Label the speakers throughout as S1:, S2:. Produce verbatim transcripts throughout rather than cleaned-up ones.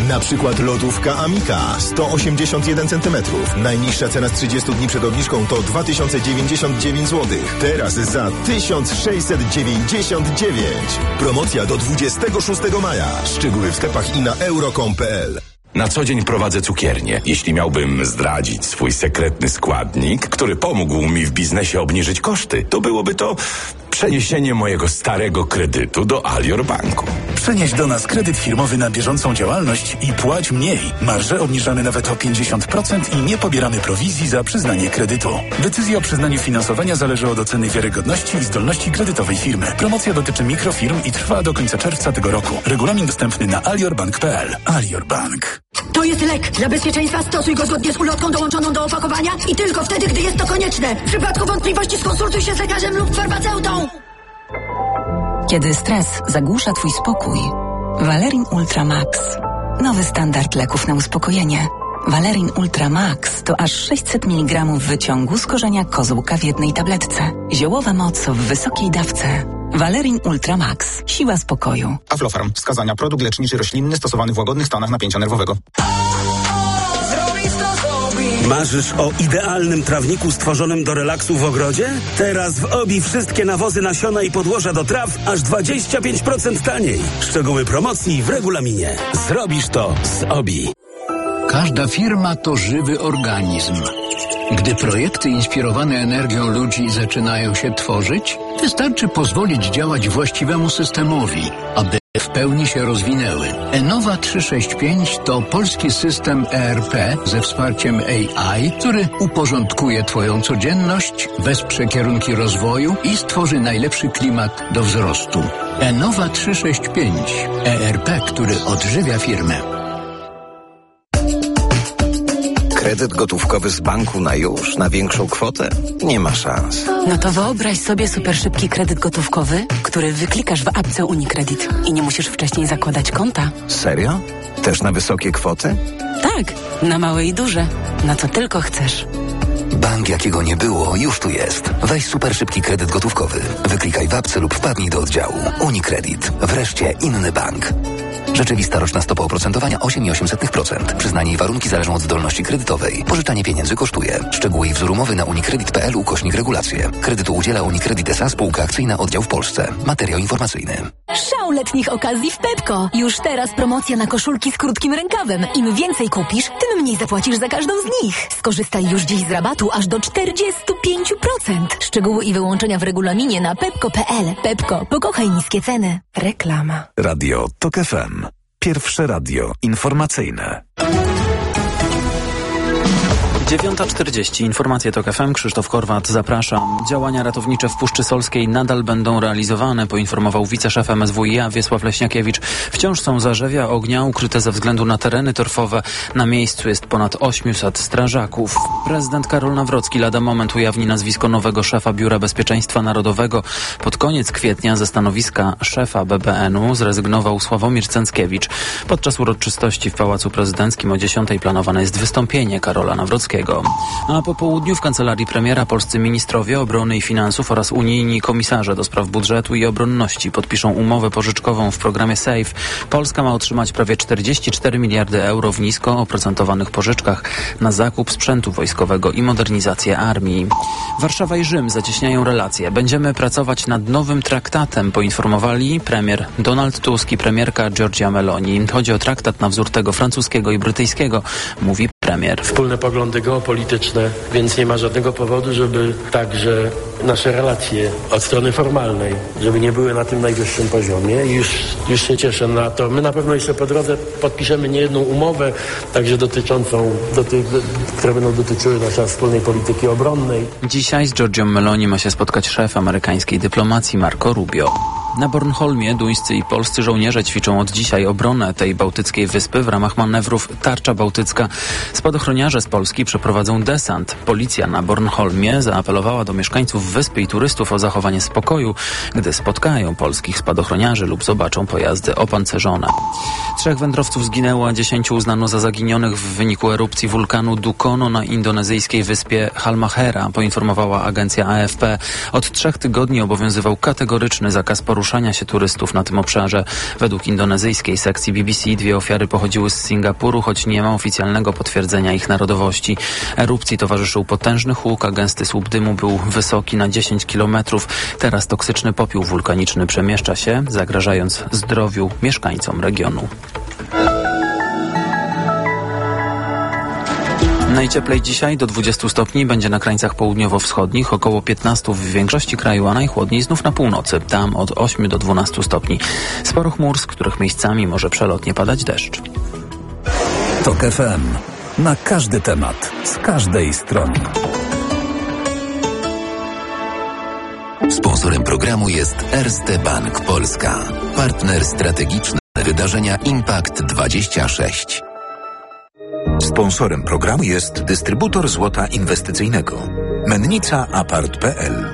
S1: Na przykład lodówka Amika sto osiemdziesiąt jeden centymetrów. Najniższa cena z trzydziestu dni przed obniżką to dwa tysiące dziewięćdziesiąt dziewięć złotych. Teraz za tysiąc sześćset dziewięćdziesiąt dziewięć. Promocja do dwudziestego szóstego maja. Szczegóły w sklepach i na euro kropka com kropka p l.
S2: Na co dzień prowadzę cukiernię. Jeśli miałbym zdradzić swój sekretny składnik, który pomógł mi w biznesie obniżyć koszty, to byłoby to przeniesienie mojego starego kredytu do Alior Banku.
S3: Przenieś do nas kredyt firmowy na bieżącą działalność i płać mniej. Marże obniżamy nawet o pięćdziesiąt procent i nie pobieramy prowizji za przyznanie kredytu. Decyzja o przyznaniu finansowania zależy od oceny wiarygodności i zdolności kredytowej firmy. Promocja dotyczy mikrofirm i trwa do końca czerwca tego roku. Regulamin dostępny na aliorbank kropka p l. Alior Bank.
S4: To jest lek. Dla bezpieczeństwa stosuj go zgodnie z ulotką dołączoną do opakowania i tylko wtedy, gdy jest to konieczne. W przypadku wątpliwości skonsultuj się z lekarzem lub farmaceutą.
S5: Kiedy stres zagłusza twój spokój, Valerin Ultra Max. Nowy standard leków na uspokojenie. Valerin Ultra Max to aż sześćset miligramów wyciągu z korzenia kozłka w jednej tabletce. Ziołowa moc w wysokiej dawce. Valerin Ultra Max. Siła spokoju.
S6: Aflofarm. Wskazania. Produkt leczniczy roślinny stosowany w łagodnych stanach napięcia nerwowego.
S7: Marzysz o idealnym trawniku stworzonym do relaksu w ogrodzie? Teraz w Obi wszystkie nawozy, nasiona i podłoża do traw aż dwadzieścia pięć procent taniej. Szczegóły promocji w regulaminie. Zrobisz to z Obi.
S8: Każda firma to żywy organizm. Gdy projekty inspirowane energią ludzi zaczynają się tworzyć, wystarczy pozwolić działać właściwemu systemowi, aby w pełni się rozwinęły. Enova trzysta sześćdziesiąt pięć to polski system E R P ze wsparciem A I, który uporządkuje Twoją codzienność, wesprze kierunki rozwoju i stworzy najlepszy klimat do wzrostu. Enova trzysta sześćdziesiąt pięć. E R P, który odżywia firmę.
S9: Kredyt gotówkowy z banku na już, na większą kwotę? Nie ma szans.
S5: No to wyobraź sobie super szybki kredyt gotówkowy, który wyklikasz w apce UniCredit i nie musisz wcześniej zakładać konta.
S9: Serio? Też na wysokie kwoty?
S5: Tak, na małe i duże. Na co tylko chcesz.
S10: Bank, jakiego nie było, już tu jest. Weź super szybki kredyt gotówkowy. Wyklikaj w apce lub wpadnij do oddziału. UniCredit. Wreszcie inny bank. Rzeczywista roczna stopa oprocentowania osiem przecinek osiem procent. Przyznanie i warunki zależą od zdolności kredytowej. Pożyczanie pieniędzy kosztuje. Szczegóły i wzór umowy na unicredit kropka p l ukośnik regulacje. Kredytu udziela UniCredit S A, spółka akcyjna, oddział w Polsce. Materiał informacyjny.
S11: Szał letnich okazji w Pepco. Już teraz promocja na koszulki z krótkim rękawem. Im więcej kupisz, tym mniej zapłacisz za każdą z nich. Skorzystaj już dziś z rabatu aż do czterdzieści pięć procent. Szczegóły i wyłączenia w regulaminie na pepco kropka p l. Pepco. Pokochaj niskie ceny. Reklama.
S12: Radio Tok F M. Pierwsze radio informacyjne.
S13: dziewiąta czterdzieści. Informacje Tok F M. Krzysztof Korwat, zapraszam. Działania ratownicze w Puszczy Solskiej nadal będą realizowane, poinformował wiceszef M S W i a Wiesław Leśniakiewicz. Wciąż są zarzewia ognia ukryte ze względu na tereny torfowe. Na miejscu jest ponad osiemset strażaków. Prezydent Karol Nawrocki lada moment ujawni nazwisko nowego szefa Biura Bezpieczeństwa Narodowego. Pod koniec kwietnia ze stanowiska szefa B B N u zrezygnował Sławomir Cęckiewicz. Podczas uroczystości w Pałacu Prezydenckim o dziesiątej planowane jest wystąpienie Karola Nawrockiego. A po południu w kancelarii premiera polscy ministrowie obrony i finansów oraz unijni komisarze do spraw budżetu i obronności podpiszą umowę pożyczkową w programie SAFE. Polska ma otrzymać prawie czterdzieści cztery miliardy euro w nisko oprocentowanych pożyczkach na zakup sprzętu wojskowego i modernizację armii. Warszawa i Rzym zacieśniają relacje. Będziemy pracować nad nowym traktatem, poinformowali premier Donald Tusk i premierka Giorgia Meloni. Chodzi o traktat na wzór tego francuskiego i brytyjskiego, mówi premier.
S14: Wspólne poglądy geopolityczne, więc nie ma żadnego powodu, żeby także nasze relacje od strony formalnej, żeby nie były na tym najwyższym poziomie. I już, już się cieszę na to. My na pewno jeszcze po drodze podpiszemy niejedną umowę, także dotyczącą, doty, które będą dotyczyły naszej wspólnej polityki obronnej.
S13: Dzisiaj z Giorgią Meloni ma się spotkać szef amerykańskiej dyplomacji Marco Rubio. Na Bornholmie duńscy i polscy żołnierze ćwiczą od dzisiaj obronę tej bałtyckiej wyspy w ramach manewrów Tarcza Bałtycka. Spadochroniarze z Polski przeprowadzą desant. Policja na Bornholmie zaapelowała do mieszkańców wyspy i turystów o zachowanie spokoju, gdy spotkają polskich spadochroniarzy lub zobaczą pojazdy opancerzone. Trzech wędrowców zginęło, a dziesięciu uznano za zaginionych w wyniku erupcji wulkanu Dukono na indonezyjskiej wyspie Halmahera, poinformowała agencja A F P. Od trzech tygodni obowiązywał kategoryczny zakaz poruszania się turystów na tym obszarze. Według indonezyjskiej sekcji B B C dwie ofiary pochodziły z Singapuru, choć nie ma oficjalnego potwierdzenia ich narodowości. Erupcji towarzyszył potężny huk, a gęsty słup dymu był wysoki na dziesięć kilometrów. Teraz toksyczny popiół wulkaniczny przemieszcza się, zagrażając zdrowiu mieszkańcom regionu. Najcieplej dzisiaj do dwudziestu stopni będzie na krańcach południowo-wschodnich, około piętnastu w większości kraju, a najchłodniej znów na północy, tam od ośmiu do dwunastu stopni. Sporo chmur, z których miejscami może przelotnie padać deszcz.
S12: TOK F M. Na każdy temat, z każdej strony.
S10: Sponsorem programu jest Erste Bank Polska. Partner strategiczny wydarzenia Impact dwadzieścia sześć.
S15: Sponsorem programu jest dystrybutor złota inwestycyjnego Mennica Apart kropka p l.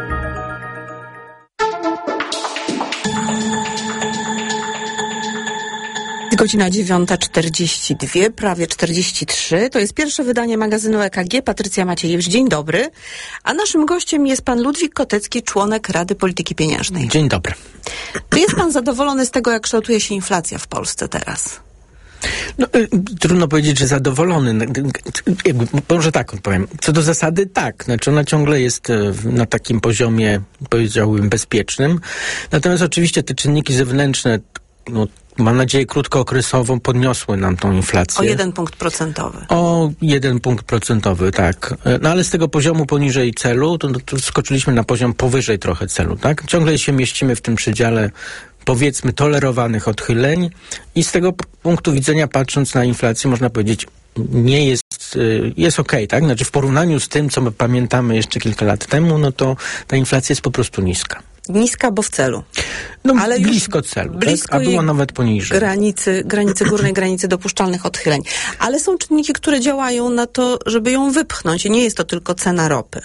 S16: Godzina dziewiąta czterdzieści dwa, prawie czterdzieści trzy. To jest pierwsze wydanie magazynu E K G. Patrycja Maciejewicz, dzień dobry. A naszym gościem jest pan Ludwik Kotecki, członek Rady Polityki Pieniężnej.
S17: Dzień dobry.
S16: Czy jest pan zadowolony z tego, jak kształtuje się inflacja w Polsce teraz?
S17: No, y, trudno powiedzieć, że zadowolony. Jakby, może tak odpowiem. Co do zasady tak. Znaczy ona ciągle jest na takim poziomie, powiedziałbym, bezpiecznym. Natomiast oczywiście te czynniki zewnętrzne, no, mam nadzieję, krótkookresowo podniosły nam tą inflację.
S16: O jeden punkt procentowy.
S17: O jeden punkt procentowy, tak. No ale z tego poziomu poniżej celu, to, to skoczyliśmy na poziom powyżej trochę celu, tak? Ciągle się mieścimy w tym przedziale, powiedzmy, tolerowanych odchyleń i z tego punktu widzenia, patrząc na inflację, można powiedzieć, nie jest, jest okej, tak? Znaczy w porównaniu z tym, co my pamiętamy jeszcze kilka lat temu, no to ta inflacja jest po prostu niska.
S16: Niska, bo w celu.
S17: No,
S16: ale
S17: blisko celu,
S16: blisko
S17: tak? A była nawet poniżej.
S16: Granicy, granicy górnej, granicy dopuszczalnych odchyleń. Ale są czynniki, które działają na to, żeby ją wypchnąć. I nie jest to tylko cena ropy.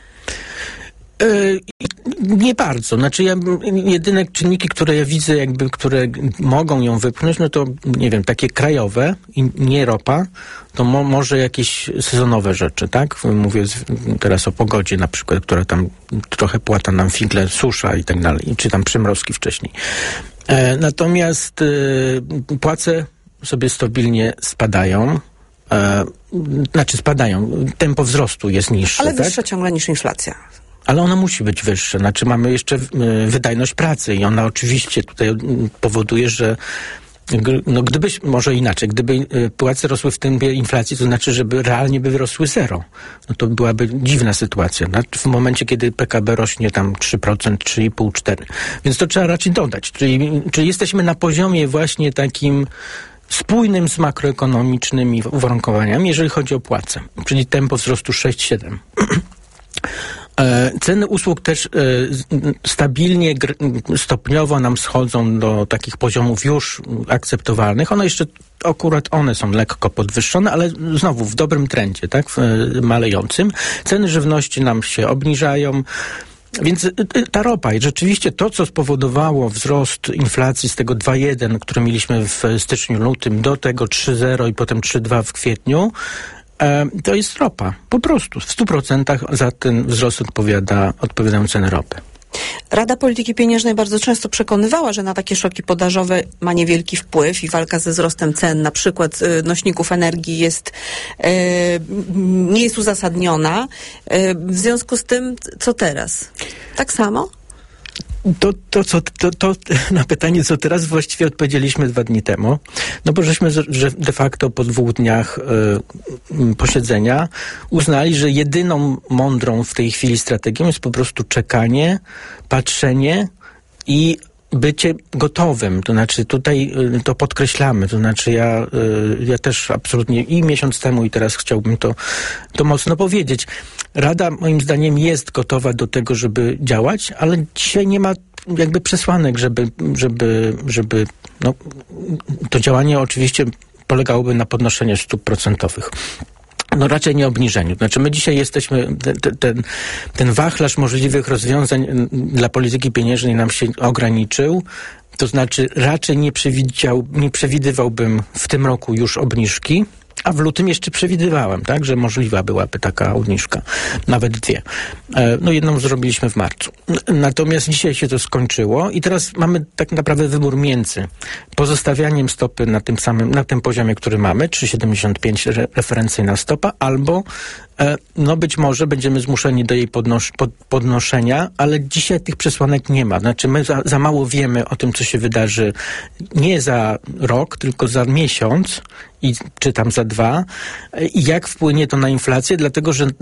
S17: Yy, nie bardzo. Znaczy ja, jedyne czynniki, które ja widzę, jakby, które mogą ją wypchnąć, no to, nie wiem, takie krajowe i nie ropa, to mo, może jakieś sezonowe rzeczy, tak? Mówię z, teraz o pogodzie na przykład, która tam trochę płata nam figle, susza i tak dalej, czy tam przymrozki wcześniej. E, natomiast e, płace sobie stabilnie spadają. E, znaczy spadają. Tempo wzrostu jest niższe.
S16: Ale
S17: tak?
S16: wyższe ciągle niż inflacja.
S17: Ale ona musi być wyższa. Znaczy mamy jeszcze wydajność pracy i ona oczywiście tutaj powoduje, że no gdybyś, może inaczej, gdyby płace rosły w tempie inflacji, to znaczy, żeby realnie by wyrosły zero. No to byłaby dziwna sytuacja. Znaczy w momencie, kiedy P K B rośnie tam trzy procent, trzy i pół, cztery procent. Więc to trzeba raczej dodać. Czyli, czyli jesteśmy na poziomie właśnie takim spójnym z makroekonomicznymi uwarunkowaniami, jeżeli chodzi o płace. Czyli tempo wzrostu sześć siedem. Ceny usług też e, stabilnie, gr, stopniowo nam schodzą do takich poziomów już akceptowalnych. One jeszcze, akurat one są lekko podwyższone, ale znowu w dobrym trendzie, tak, w, malejącym. Ceny żywności nam się obniżają. Więc ta ropa i rzeczywiście to, co spowodowało wzrost inflacji z tego dwa jeden, który mieliśmy w styczniu, lutym, do tego trzy zero i potem trzy dwa w kwietniu, to jest ropa. Po prostu w stu procentach za ten wzrost odpowiada, odpowiadają ceny ropy.
S16: Rada Polityki Pieniężnej bardzo często przekonywała, że na takie szoki podażowe ma niewielki wpływ i walka ze wzrostem cen, na przykład nośników energii, jest, e, nie jest uzasadniona. E, w związku z tym, co teraz? Tak samo?
S17: To, to, co, to, to na pytanie, co teraz, właściwie odpowiedzieliśmy dwa dni temu. No bo żeśmy że de facto po dwóch dniach y, posiedzenia uznali, że jedyną mądrą w tej chwili strategią jest po prostu czekanie, patrzenie i bycie gotowym. To znaczy tutaj y, to podkreślamy. To znaczy ja, y, ja też absolutnie i miesiąc temu i teraz chciałbym to, to mocno powiedzieć. Rada moim zdaniem jest gotowa do tego, żeby działać, ale dzisiaj nie ma jakby przesłanek, żeby, żeby, żeby no, to działanie oczywiście polegałoby na podnoszeniu stóp procentowych. No raczej nie obniżeniu. Znaczy my dzisiaj jesteśmy, ten, ten, ten wachlarz możliwych rozwiązań dla polityki pieniężnej nam się ograniczył. To znaczy raczej nie przewidział, nie przewidywałbym w tym roku już obniżki, a w lutym jeszcze przewidywałem, tak, że możliwa byłaby taka obniżka. Nawet dwie. No jedną zrobiliśmy w marcu. Natomiast dzisiaj się to skończyło i teraz mamy tak naprawdę wybór między pozostawianiem stopy na tym samym, na tym poziomie, który mamy, trzy przecinek siedemdziesiąt pięć re- referencyjna stopa, albo no być może będziemy zmuszeni do jej podnos- pod- podnoszenia, ale dzisiaj tych przesłanek nie ma. Znaczy my za, za mało wiemy o tym, co się wydarzy nie za rok, tylko za miesiąc i czy tam za dwa i jak wpłynie to na inflację, dlatego że,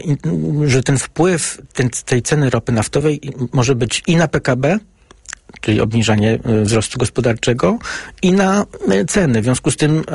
S17: że ten wpływ ten, tej ceny ropy naftowej może być i na P K B, czyli obniżanie wzrostu gospodarczego i na ceny. W związku z tym,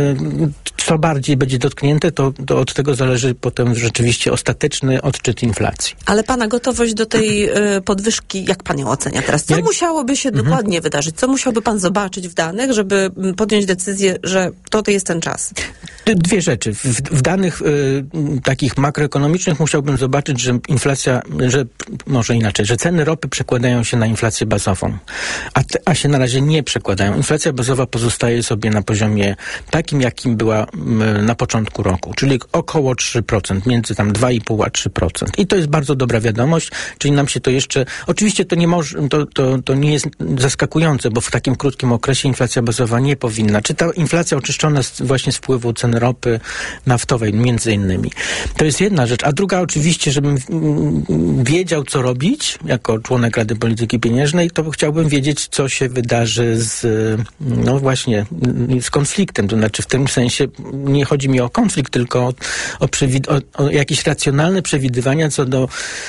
S17: co bardziej będzie dotknięte, to, to od tego zależy potem rzeczywiście ostateczny odczyt inflacji.
S16: Ale pana gotowość do tej podwyżki, jak pan ją ocenia teraz? Co jak... musiałoby się mhm. dokładnie wydarzyć? Co musiałby pan zobaczyć w danych, żeby podjąć decyzję, że to, to jest ten czas?
S17: Dwie rzeczy. W, w danych y, takich makroekonomicznych musiałbym zobaczyć, że inflacja, że może inaczej, że ceny ropy przekładają się na inflację bazową, a, te, a się na razie nie przekładają. Inflacja bazowa pozostaje sobie na poziomie takim, jakim była y, na początku roku, czyli około trzy procent, między tam dwa i pół a trzy procent. I to jest bardzo dobra wiadomość, czyli nam się to jeszcze, oczywiście to nie może, to, to, to nie jest zaskakujące, bo w takim krótkim okresie inflacja bazowa nie powinna. Czy ta inflacja oczyszczona z, właśnie z wpływu cen ropy naftowej, między innymi. To jest jedna rzecz. A druga oczywiście, żebym wiedział, co robić jako członek Rady Polityki Pieniężnej, to chciałbym wiedzieć, co się wydarzy z, no właśnie, z konfliktem. To znaczy w tym sensie nie chodzi mi o konflikt, tylko o, o, przewid- o, o jakieś racjonalne przewidywania co do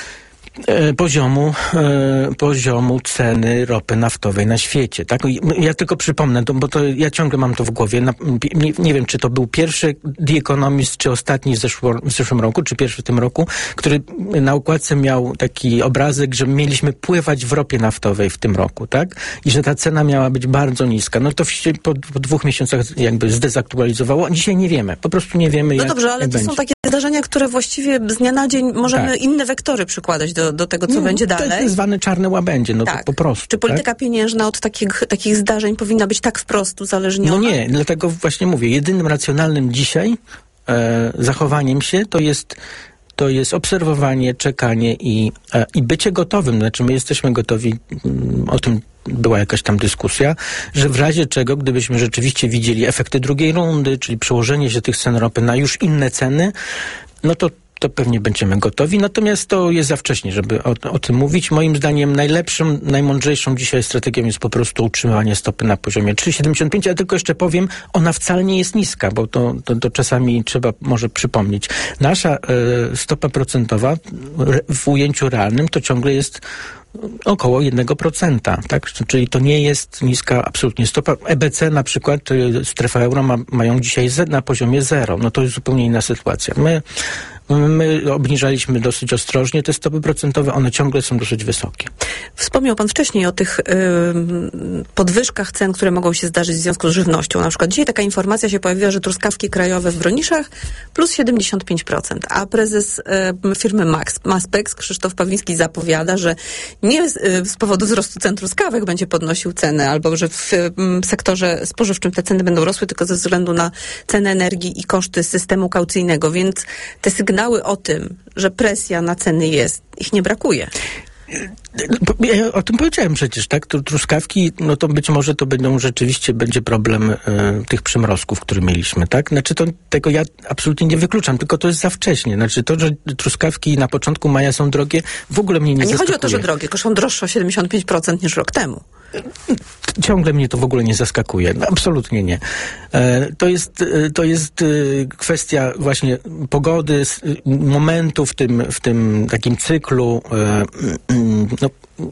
S17: poziomu, e, poziomu ceny ropy naftowej na świecie. Tak? Ja tylko przypomnę, to, bo to ja ciągle mam to w głowie. Na, nie, nie wiem, czy to był pierwszy The Economist, czy ostatni w, zeszło, w zeszłym roku, czy pierwszy w tym roku, który na układce miał taki obrazek, że mieliśmy pływać w ropie naftowej w tym roku, tak? I że ta cena miała być bardzo niska. No to się po, po dwóch miesiącach jakby zdezaktualizowało. Dzisiaj nie wiemy. Po prostu nie wiemy,
S16: no
S17: jak
S16: No dobrze, ale
S17: jak
S16: to
S17: będzie.
S16: są takie zdarzenia, które właściwie z dnia na dzień możemy
S17: tak.
S16: inne wektory przykładać do, do tego, co no, będzie dalej.
S17: To jest zwane czarne łabędzie, no
S16: tak.
S17: to po prostu.
S16: Czy polityka
S17: tak?
S16: pieniężna od takich, takich zdarzeń powinna być tak wprost uzależniona?
S17: No nie, dlatego właśnie mówię, jedynym racjonalnym dzisiaj e, zachowaniem się to jest to jest obserwowanie, czekanie i, e, i bycie gotowym. Znaczy my jesteśmy gotowi, m, o tym była jakaś tam dyskusja, że w razie czego, gdybyśmy rzeczywiście widzieli efekty drugiej rundy, czyli przełożenie się tych cen ropy na już inne ceny, no to to pewnie będziemy gotowi. Natomiast to jest za wcześnie, żeby o, o tym mówić. Moim zdaniem najlepszą, najmądrzejszą dzisiaj strategią jest po prostu utrzymywanie stopy na poziomie trzy przecinek siedemdziesiąt pięć, ale tylko jeszcze powiem, ona wcale nie jest niska, bo to, to, to czasami trzeba może przypomnieć. Nasza e, stopa procentowa w ujęciu realnym to ciągle jest około jednego procenta, tak? Czyli to nie jest niska absolutnie stopa. E B C na przykład, strefa euro ma, mają dzisiaj z, na poziomie zero. No to jest zupełnie inna sytuacja. My My obniżaliśmy dosyć ostrożnie te stopy procentowe, one ciągle są dosyć wysokie.
S16: Wspomniał pan wcześniej o tych y, podwyżkach cen, które mogą się zdarzyć w związku z żywnością. Na przykład dzisiaj taka informacja się pojawiła, że truskawki krajowe w Broniszach plus siedemdziesiąt pięć procent, a prezes y, firmy Max, Maspex, Krzysztof Pawliński, zapowiada, że nie z, y, z powodu wzrostu cen truskawek będzie podnosił ceny, albo że w y, sektorze spożywczym te ceny będą rosły, tylko ze względu na cenę energii i koszty systemu kaucyjnego, więc te sygnały o tym, że presja na ceny jest, ich nie brakuje.
S17: Ja o tym powiedziałem przecież, tak? Truskawki, no to być może to będą rzeczywiście będzie problem y, tych przymrozków, które mieliśmy, tak? Znaczy to, tego ja absolutnie nie wykluczam, tylko to jest za wcześnie. Znaczy to, że truskawki na początku maja są drogie, w ogóle mnie nie zaskakuje.
S16: A nie chodzi o to, że drogie, kosztą droższe o siedemdziesiąt pięć procent niż rok temu.
S17: Ciągle mnie to w ogóle nie zaskakuje. No, absolutnie nie. E, to jest, to jest e, kwestia właśnie pogody, momentu w tym, w tym takim cyklu e, no,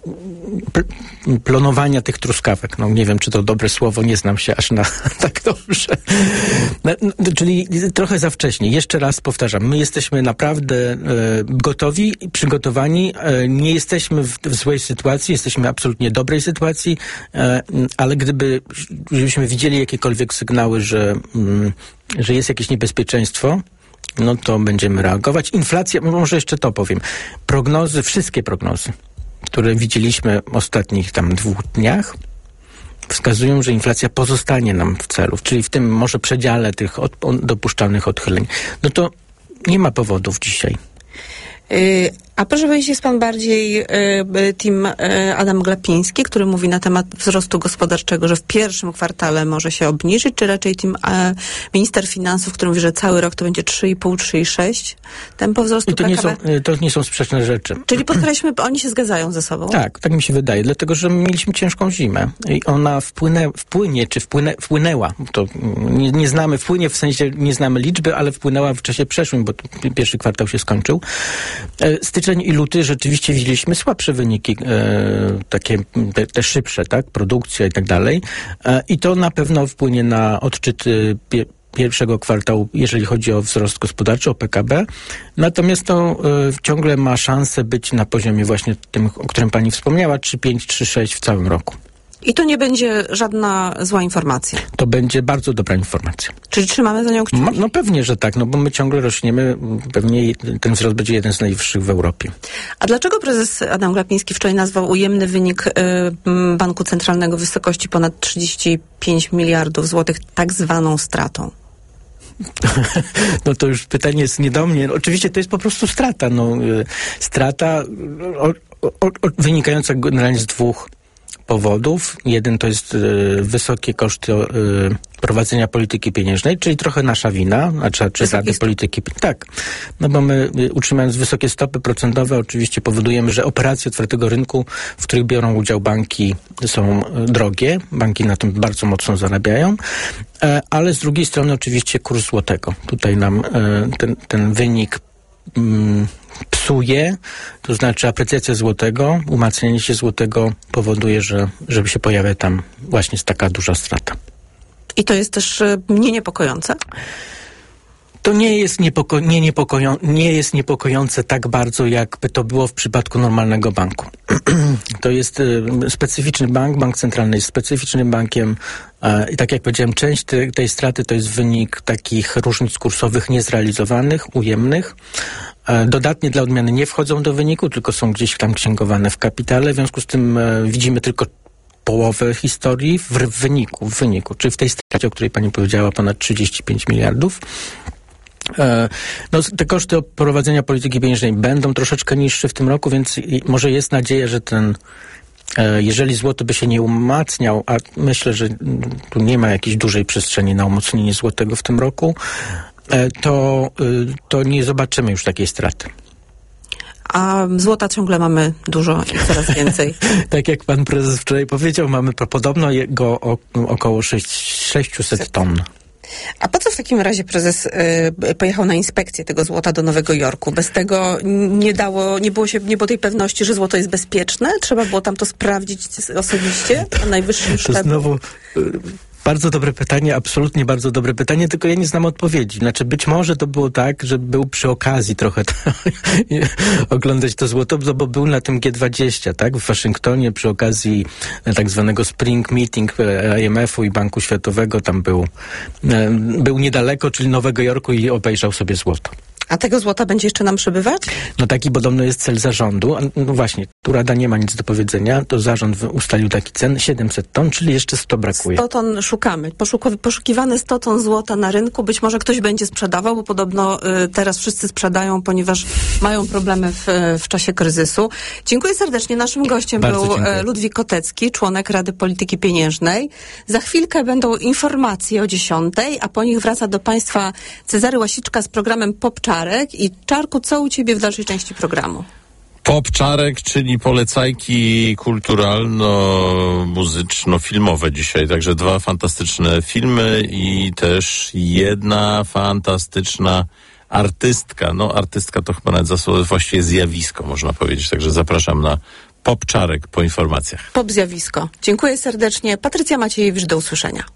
S17: planowania tych truskawek. No nie wiem, czy to dobre słowo, nie znam się aż na tak dobrze. No, no, czyli trochę za wcześnie. Jeszcze raz powtarzam, my jesteśmy naprawdę e, gotowi, przygotowani. E, nie jesteśmy w, w złej sytuacji, jesteśmy w absolutnie dobrej sytuacji, e, ale gdyby, gdybyśmy widzieli jakiekolwiek sygnały, że, mm, że jest jakieś niebezpieczeństwo, no to będziemy reagować. Inflacja, może jeszcze to powiem. Prognozy, wszystkie prognozy, które widzieliśmy w ostatnich tam dwóch dniach, wskazują, że inflacja pozostanie nam w celu, czyli w tym może przedziale tych od, dopuszczalnych odchyleń. No to nie ma powodów dzisiaj.
S16: Yy, a proszę powiedzieć, jest pan bardziej yy, team yy, Adam Glapiński, który mówi na temat wzrostu gospodarczego, że w pierwszym kwartale może się obniżyć, czy raczej team yy, minister finansów, który mówi, że cały rok to będzie trzy i pół, trzy i sześć tempo wzrostu
S17: I to nie, są, to nie są sprzeczne rzeczy.
S16: Czyli podkreślmy, oni się zgadzają ze sobą?
S17: Tak, tak mi się wydaje, dlatego, że mieliśmy ciężką zimę i ona wpłynę, wpłynie, czy wpłynę, wpłynęła, to nie, nie znamy, wpłynie w sensie, nie znamy liczby, ale wpłynęła w czasie przeszłym, bo pierwszy kwartał się skończył. Styczeń i luty rzeczywiście widzieliśmy słabsze wyniki, e, takie te, te szybsze, tak, produkcja i tak dalej. E, I to na pewno wpłynie na odczyty pie, pierwszego kwartału, jeżeli chodzi o wzrost gospodarczy, o P K B. Natomiast to e, ciągle ma szansę być na poziomie właśnie tym, o którym pani wspomniała, trzy pięć, trzy sześć w całym roku.
S16: I to nie będzie żadna zła informacja.
S17: To będzie bardzo dobra informacja.
S16: Czyli trzymamy za nią kciuki?
S17: No, no pewnie, że tak, no bo my ciągle rośniemy, pewnie ten wzrost będzie jeden z najwyższych w Europie.
S16: A dlaczego prezes Adam Glapiński wczoraj nazwał ujemny wynik y, Banku Centralnego w wysokości ponad trzydzieści pięć miliardów złotych tak zwaną stratą?
S17: No to już pytanie jest nie do mnie. Oczywiście to jest po prostu strata. No, y, strata o, o, o, wynikająca generalnie z dwóch powodów. Jeden to jest y, wysokie koszty y, prowadzenia polityki pieniężnej, czyli trochę nasza wina, a czy, czy Rady Polityki. Tak, no bo my y, utrzymując wysokie stopy procentowe oczywiście powodujemy, że operacje otwartego rynku, w których biorą udział banki, są y, drogie. Banki na tym bardzo mocno zarabiają, e, ale z drugiej strony oczywiście kurs złotego. Tutaj nam y, ten, ten wynik mm, psuje, to znaczy aprecjacja złotego, umacnianie się złotego powoduje, że żeby się pojawia tam właśnie taka duża strata.
S16: I to jest też nie niepokojące?
S17: To nie jest, niepoko- nie, niepokoją- nie jest niepokojące tak bardzo, jakby to było w przypadku normalnego banku. To jest y, specyficzny bank, bank centralny jest specyficznym bankiem y, i tak jak powiedziałem, część te, tej straty to jest wynik takich różnic kursowych niezrealizowanych, ujemnych. Y, dodatnie dla odmiany nie wchodzą do wyniku, tylko są gdzieś tam księgowane w kapitale, w związku z tym y, widzimy tylko połowę historii w, w wyniku, w wyniku, czyli w tej stracie, o której pani powiedziała, ponad trzydzieści pięć miliardów. No, te koszty prowadzenia polityki pieniężnej będą troszeczkę niższe w tym roku, więc może jest nadzieja, że ten, jeżeli złoto by się nie umacniał, a myślę, że tu nie ma jakiejś dużej przestrzeni na umocnienie złotego w tym roku, to, to nie zobaczymy już takiej straty.
S16: A złota ciągle mamy dużo i coraz więcej.
S17: Tak jak pan prezes wczoraj powiedział, mamy podobno go o, około sześćset ton.
S16: A po co w takim razie prezes y, pojechał na inspekcję tego złota do Nowego Jorku? Bez tego nie dało, nie było się, nie było tej pewności, że złoto jest bezpieczne? Trzeba było tam to sprawdzić osobiście na najwyższym szczeblu?
S17: To znowu y, bardzo dobre pytanie, absolutnie bardzo dobre pytanie, tylko ja nie znam odpowiedzi. Znaczy być może to było tak, że był przy okazji trochę to, oglądać to złoto, bo był na tym G dwadzieścia, tak, w Waszyngtonie przy okazji tak zwanego Spring Meeting I M F u i Banku Światowego, tam był, był niedaleko, czyli Nowego Jorku i obejrzał sobie złoto.
S16: A tego złota będzie jeszcze nam przybywać?
S17: No taki podobno jest cel zarządu. No właśnie, tu Rada nie ma nic do powiedzenia, to zarząd ustalił taki cen, siedemset ton, czyli jeszcze sto brakuje.
S16: sto ton szukamy. Poszuku- poszukiwane sto ton złota na rynku. Być może ktoś będzie sprzedawał, bo podobno y, teraz wszyscy sprzedają, ponieważ mają problemy w, w czasie kryzysu. Dziękuję serdecznie. Naszym gościem
S17: Bardzo
S16: był
S17: dziękuję.
S16: Ludwik Kotecki, członek Rady Polityki Pieniężnej. Za chwilkę będą informacje o dziesiątej, a po nich wraca do Państwa Cezary Łasiczka z programem Popczarek. I Czarku, co u Ciebie w dalszej części programu?
S18: Popczarek, czyli polecajki kulturalno-muzyczno-filmowe dzisiaj. Także dwa fantastyczne filmy i też jedna fantastyczna artystka. No artystka to chyba nawet zasłowę, właściwie zjawisko, można powiedzieć. Także zapraszam na Popczarek po informacjach.
S16: Pop zjawisko. Dziękuję serdecznie. Patrycja Maciejewicz, do usłyszenia.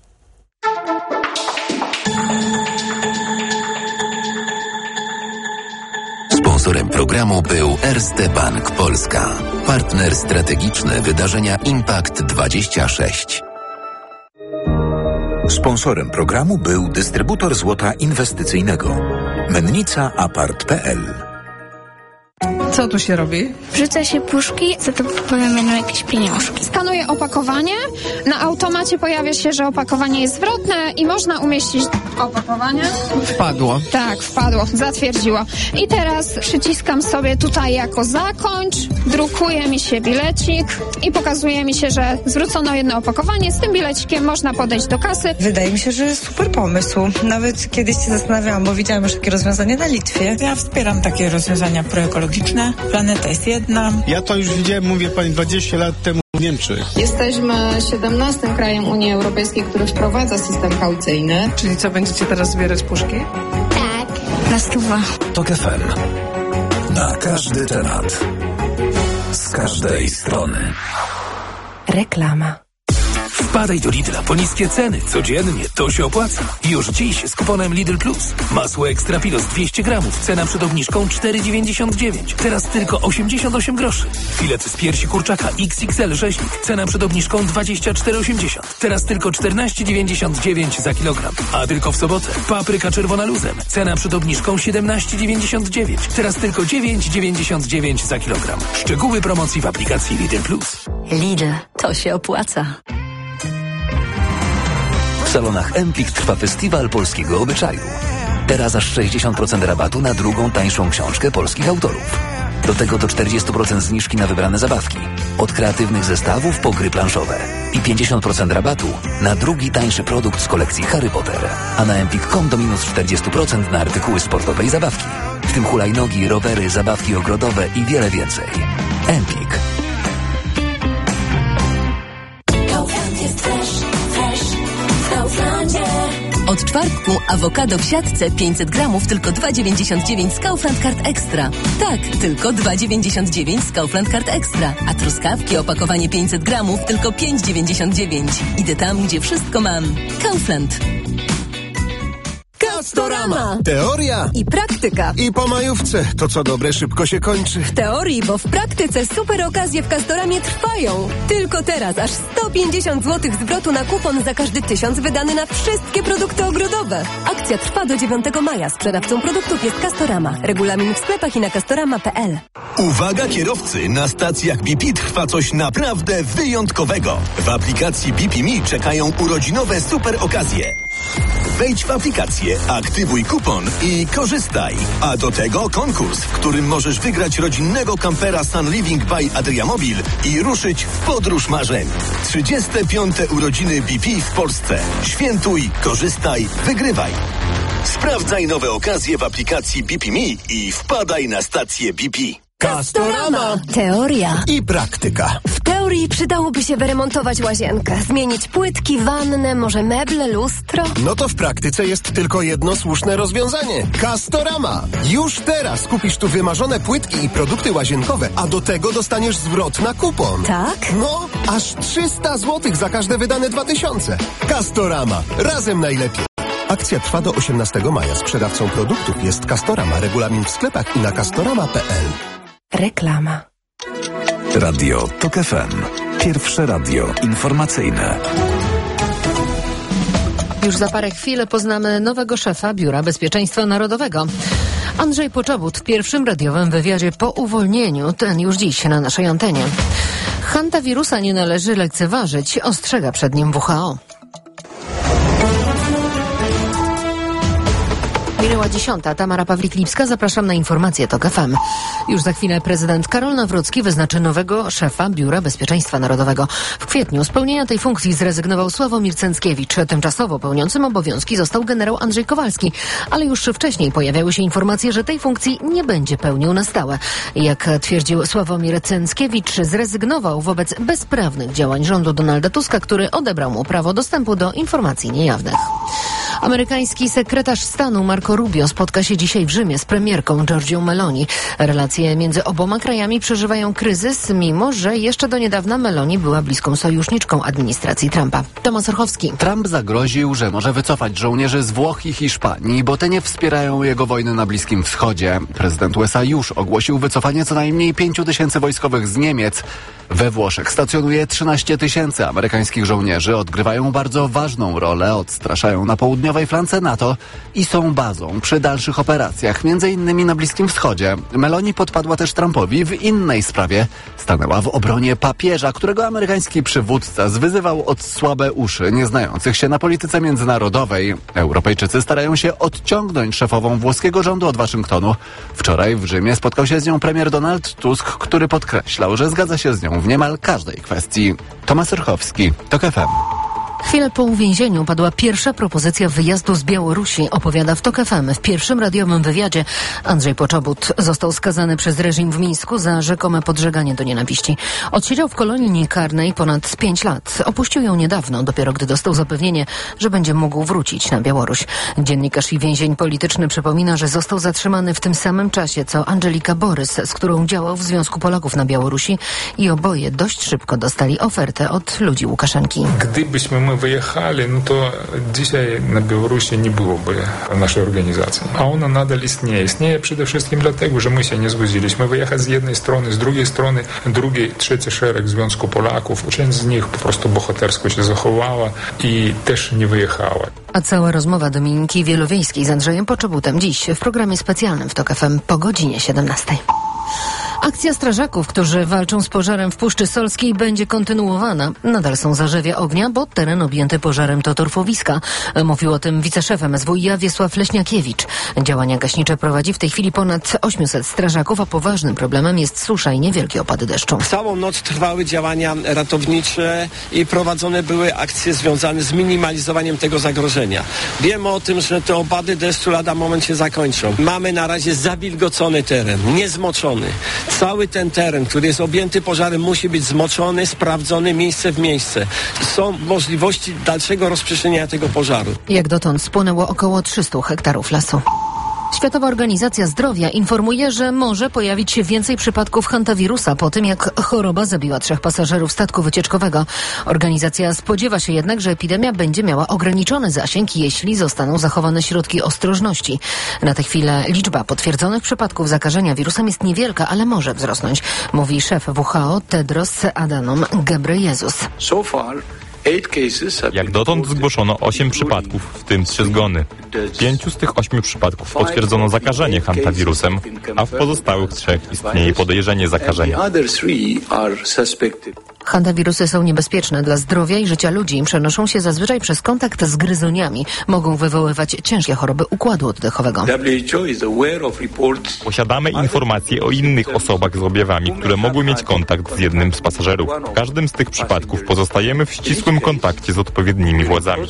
S10: Sponsorem programu był Erste Bank Polska. Partner strategiczny wydarzenia Impact dwadzieścia sześć.
S15: Sponsorem programu był dystrybutor złota inwestycyjnego. mennica apart kropka p l.
S19: Co tu się robi?
S20: Wrzuca się puszki, za to potem będą jakieś pieniążki.
S21: Skanuję opakowanie, na automacie pojawia się, że opakowanie jest zwrotne i można umieścić opakowanie.
S19: Wpadło.
S21: Tak, wpadło, zatwierdziło. I teraz przyciskam sobie tutaj jako zakończ, drukuje mi się bilecik i pokazuje mi się, że zwrócono jedno opakowanie. Z tym bilecikiem można podejść do kasy.
S19: Wydaje mi się, że super pomysł. Nawet kiedyś się zastanawiałam, bo widziałam już takie rozwiązanie na Litwie. Ja wspieram takie rozwiązania proekologiczne. Planeta jest jedna.
S22: Ja to już widziałem, mówię pani, dwadzieścia lat temu w Niemczech.
S23: Jesteśmy siedemnastym krajem Unii Europejskiej, który wprowadza system kaucyjny.
S19: Czyli co, będziecie teraz zbierać puszki?
S20: Tak, na stówę.
S12: TOK F M. Na każdy temat. Z każdej strony.
S5: Reklama.
S24: Wpadaj do Lidla po niskie ceny. Codziennie to się opłaca. Już dziś z kuponem Lidl Plus. Masło Ekstra Pilos dwieście gramów. Cena przed obniżką cztery dziewięćdziesiąt dziewięć. Teraz tylko osiemdziesiąt osiem groszy. Filet z piersi kurczaka X X L rzeźnik. Cena przed obniżką dwadzieścia cztery osiemdziesiąt. Teraz tylko czternaście dziewięćdziesiąt dziewięć za kilogram. A tylko w sobotę papryka czerwona luzem. Cena przed obniżką siedemnaście dziewięćdziesiąt dziewięć. Teraz tylko dziewięć dziewięćdziesiąt dziewięć za kilogram. Szczegóły promocji w aplikacji Lidl Plus.
S5: Lidl, to się opłaca.
S10: W salonach Empik trwa festiwal polskiego obyczaju. Teraz aż sześćdziesiąt procent rabatu na drugą tańszą książkę polskich autorów. Do tego do czterdzieści procent zniżki na wybrane zabawki. Od kreatywnych zestawów po gry planszowe. I pięćdziesiąt procent rabatu na drugi tańszy produkt z kolekcji Harry Potter. A na empik kropka com do minus czterdzieści procent na artykuły sportowe i zabawki. W tym hulajnogi, rowery, zabawki ogrodowe i wiele więcej. Empik.
S5: Od czwartku awokado w siatce pięćset gramów tylko dwa dziewięćdziesiąt dziewięć z Kaufland Card Extra. Tak, tylko dwa dziewięćdziesiąt dziewięć z Kaufland Card Extra. A truskawki opakowanie pięćset gramów tylko pięć dziewięćdziesiąt dziewięć. Idę tam, gdzie wszystko mam. Kaufland.
S25: Castorama. Teoria
S26: i praktyka.
S25: I po majówce. To co dobre szybko się kończy.
S26: W teorii, bo w praktyce super okazje w Castoramie trwają. Tylko teraz aż sto pięćdziesiąt złotych zwrotu na kupon za każdy tysiąc wydany na wszystkie produkty ogrodowe. Akcja trwa do dziewiątego maja. Sprzedawcą produktów jest Castorama. Regulamin w sklepach i na castorama kropka p l.
S1: Uwaga kierowcy, na stacjach B P trwa coś naprawdę wyjątkowego. W aplikacji B P Me czekają urodzinowe super okazje. Wejdź w aplikację, aktywuj kupon i korzystaj. A do tego konkurs, w którym możesz wygrać rodzinnego kampera Sun Living by Adriamobil i ruszyć w podróż marzeń. trzydzieste piąte urodziny B P w Polsce. Świętuj, korzystaj, wygrywaj. Sprawdzaj nowe okazje w aplikacji B P Me i wpadaj na stację B P.
S26: Castorama. Teoria
S25: i praktyka.
S26: W teorii przydałoby się wyremontować łazienkę, zmienić płytki, wannę, może meble, lustro.
S25: No to w praktyce jest tylko jedno słuszne rozwiązanie. Castorama. Już teraz kupisz tu wymarzone płytki i produkty łazienkowe, a do tego dostaniesz zwrot na kupon.
S26: Tak?
S25: No, aż trzysta złotych za każde wydane dwa tysiące. Castorama. Razem najlepiej. Akcja trwa do osiemnastego maja. Sprzedawcą produktów jest Castorama. Regulamin w sklepach i na castorama kropka p l.
S5: Reklama.
S12: Radio TOK F M. Pierwsze radio informacyjne.
S27: Już za parę chwil poznamy nowego szefa Biura Bezpieczeństwa Narodowego. Andrzej Poczobut w pierwszym radiowym wywiadzie po uwolnieniu, ten już dziś na naszej antenie. Hantawirusa nie należy lekceważyć, ostrzega przed nim W H O. Minęła dziesiąta. Tamara Pawlik-Lipska. Zapraszam na informacje TOK F M. Już za chwilę prezydent Karol Nawrocki wyznaczy nowego szefa Biura Bezpieczeństwa Narodowego. W kwietniu z pełnienia tej funkcji zrezygnował Sławomir Cęckiewicz. Tymczasowo pełniącym obowiązki został generał Andrzej Kowalski. Ale już wcześniej pojawiały się informacje, że tej funkcji nie będzie pełnił na stałe. Jak twierdził Sławomir Cęckiewicz, zrezygnował wobec bezprawnych działań rządu Donalda Tuska, który odebrał mu prawo dostępu do informacji niejawnych. Amerykański sekretarz stanu Marco Rubio spotka się dzisiaj w Rzymie z premierką Giorgią Meloni. Relacje między oboma krajami przeżywają kryzys, mimo że jeszcze do niedawna Meloni była bliską sojuszniczką administracji Trumpa. Tomasz Orchowski.
S28: Trump zagroził, że może wycofać żołnierzy z Włoch i Hiszpanii, bo te nie wspierają jego wojny na Bliskim Wschodzie. Prezydent U S A już ogłosił wycofanie co najmniej pięciu tysięcy wojskowych z Niemiec. We Włoszech stacjonuje trzynaście tysięcy amerykańskich żołnierzy. Odgrywają bardzo ważną rolę, odstraszają na południowej południowej flance NATO i są bazą przy dalszych operacjach, między innymi na Bliskim Wschodzie. Meloni podpadła też Trumpowi w innej sprawie. Stanęła w obronie papieża, którego amerykański przywódca zwyzywał od słabe uszy, nie znających się na polityce międzynarodowej. Europejczycy starają się odciągnąć szefową włoskiego rządu od Waszyngtonu. Wczoraj w Rzymie spotkał się z nią premier Donald Tusk, który podkreślał, że zgadza się z nią w niemal każdej kwestii. Tomasz Rychowski, TOK F M.
S27: Chwilę po uwięzieniu padła pierwsza propozycja wyjazdu z Białorusi, opowiada w TOK F M. W pierwszym radiowym wywiadzie Andrzej Poczobut został skazany przez reżim w Mińsku za rzekome podżeganie do nienawiści. Odsiedział w kolonii karnej ponad pięć lat. Opuścił ją niedawno, dopiero gdy dostał zapewnienie, że będzie mógł wrócić na Białoruś. Dziennikarz i więzień polityczny przypomina, że został zatrzymany w tym samym czasie, co Angelika Borys, z którą działał w Związku Polaków na Białorusi, i oboje dość szybko dostali ofertę od ludzi Łukaszenki.
S2: Gdybyśmy my wyjechali, no to dzisiaj na Białorusi nie byłoby naszej organizacji. A ona nadal istnieje. Istnieje przede wszystkim dlatego, że my się nie zgodziliśmy wyjechać z jednej strony, z drugiej strony drugi, trzeci szereg Związku Polaków. Część z nich po prostu bohatersko się zachowała i też nie wyjechała.
S27: A cała rozmowa Dominiki Wielowiejskiej z Andrzejem Poczobutem dziś w programie specjalnym w TOK F M po godzinie siedemnastej. Akcja strażaków, którzy walczą z pożarem w Puszczy Solskiej, będzie kontynuowana. Nadal są zarzewia ognia, bo teren objęty pożarem to torfowiska. Mówił o tym wiceszef M S W i A Wiesław Leśniakiewicz. Działania gaśnicze prowadzi w tej chwili ponad osiemset strażaków, a poważnym problemem jest susza i niewielkie opady deszczu.
S3: Całą noc trwały działania ratownicze i prowadzone były akcje związane z minimalizowaniem tego zagrożenia. Wiemy o tym, że te opady deszczu lada moment się zakończą. Mamy na razie zawilgocony teren, niezmoczony. Cały ten teren, który jest objęty pożarem, musi być zmoczony, sprawdzony miejsce w miejsce. Są możliwości dalszego rozprzestrzeniania tego pożaru.
S27: Jak dotąd spłonęło około trzysta hektarów lasu. Światowa Organizacja Zdrowia informuje, że może pojawić się więcej przypadków hantawirusa po tym, jak choroba zabiła trzech pasażerów statku wycieczkowego. Organizacja spodziewa się jednak, że epidemia będzie miała ograniczony zasięg, jeśli zostaną zachowane środki ostrożności. Na tę chwilę liczba potwierdzonych przypadków zakażenia wirusem jest niewielka, ale może wzrosnąć, mówi szef W H O Tedros Adhanom Ghebreyesus.
S4: So far,
S6: Jak dotąd zgłoszono osiem przypadków, w tym trzy zgony. W pięciu z tych ośmiu przypadków potwierdzono zakażenie hantawirusem, a w pozostałych trzech istnieje podejrzenie zakażenia.
S27: Hantawirusy są niebezpieczne dla zdrowia i życia ludzi. Przenoszą się zazwyczaj przez kontakt z gryzoniami. Mogą wywoływać ciężkie choroby układu oddechowego.
S6: Posiadamy informacje o innych osobach z objawami, które mogły mieć kontakt z jednym z pasażerów. W każdym z tych przypadków pozostajemy w ścisłym kontakcie z odpowiednimi władzami.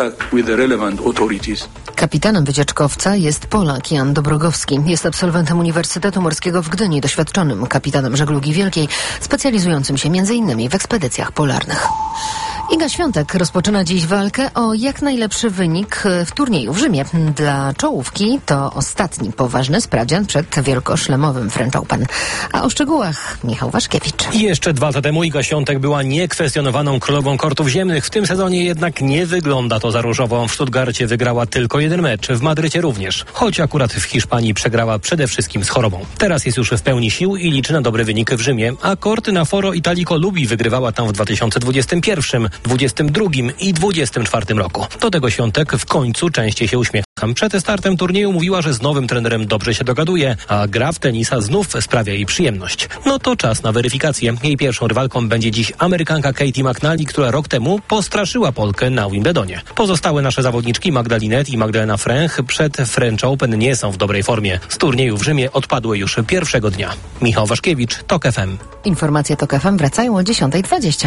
S27: Kapitanem wycieczkowca jest Polak Jan Dobrogowski. Jest absolwentem Uniwersytetu Morskiego w Gdyni, doświadczonym kapitanem żeglugi wielkiej, specjalizującym się między innymi w ekspedycjach polarnych. Iga Świątek rozpoczyna dziś walkę o jak najlepszy wynik w turnieju w Rzymie. Dla czołówki to ostatni poważny sprawdzian przed wielkoszlemowym French Open. A o szczegółach Michał Waszkiewicz.
S7: I jeszcze dwa lata temu Iga Świątek była niekwestionowaną królową kortów ziemnych. W tym sezonie jednak nie wygląda to za różowo. W Stuttgarcie wygrała tylko jeden mecz, w Madrycie również. Choć akurat w Hiszpanii przegrała przede wszystkim z chorobą. Teraz jest już w pełni sił i liczy na dobry wynik w Rzymie, a korty na Foro Italico Lubi wygrywała tam w dwa tysiące dwudziestym pierwszym, dwudziestym drugim i dwudziestym czwartym roku. Do tego Świątek w końcu częściej się uśmiecha. Przed startem turnieju mówiła, że z nowym trenerem dobrze się dogaduje, a gra w tenisa znów sprawia jej przyjemność. No to czas na weryfikację. Jej pierwszą rywalką będzie dziś Amerykanka Katie McNally, która rok temu postraszyła Polkę na Wimbledonie. Pozostałe nasze zawodniczki Magda Linette i Magdalena Fręch przed French Open nie są w dobrej formie. Z turnieju w Rzymie odpadły już pierwszego dnia. Michał Waszkiewicz, TOK F M.
S27: Informacje TOK F M wracają o dziesiąta dwadzieścia.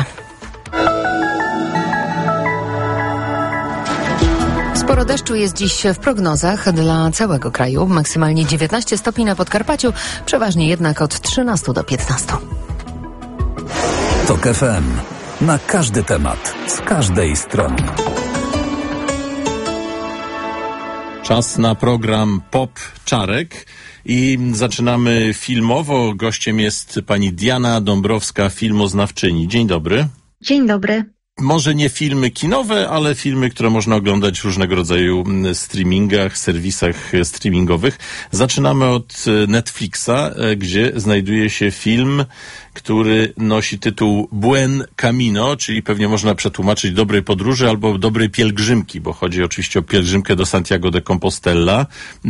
S27: Sporo deszczu jest dziś w prognozach dla całego kraju. Maksymalnie dziewiętnaście stopni na Podkarpaciu, przeważnie jednak od trzynastu do piętnastu.
S12: TOK F M. Na każdy temat, z każdej strony.
S18: Czas na program Pop Czarek i zaczynamy filmowo. Gościem jest pani Diana Dąbrowska, filmoznawczyni. Dzień dobry.
S8: Dzień dobry.
S18: może nie filmy kinowe, ale filmy, które można oglądać w różnego rodzaju streamingach, serwisach streamingowych. Zaczynamy od Netflixa, gdzie znajduje się film, który nosi tytuł Buen Camino, czyli pewnie można przetłumaczyć dobrej podróży albo dobrej pielgrzymki, bo chodzi oczywiście o pielgrzymkę do Santiago de Compostela.